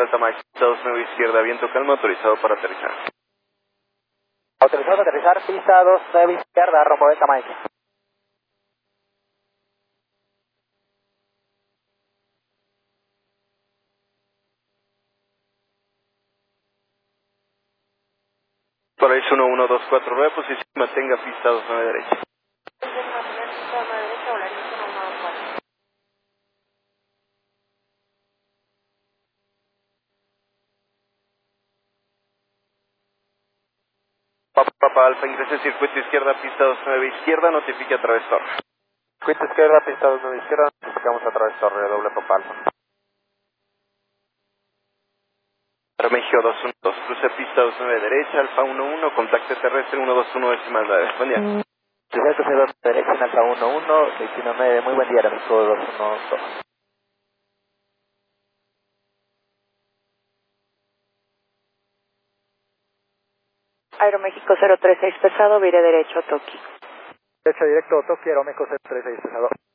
Tamay, Estados 9 izquierda, viento calma, autorizado para aterrizar. Autorizado para aterrizar, pista 29 izquierda, rombo Delta Mike. Paraíso 1124, posición, mantenga pista 29 derecha. Papa Alfa, ingrese circuito izquierda, pista 29 izquierda, notifique a través torre. Circuito izquierda, pista 29 izquierda, notificamos a través torre, doble Papa Alfa. México 212, cruce pista 29 derecha, Alfa 11, contacte terrestre 121 decimal 9. Buen día. Tercero cruce 2 derecha en Alfa 11, destino 9, muy buen día, México 212. Aeroméxico 036 pesado, vire derecho a Toki. Derecho directo, Tokio, Aeroméxico 036 pesado.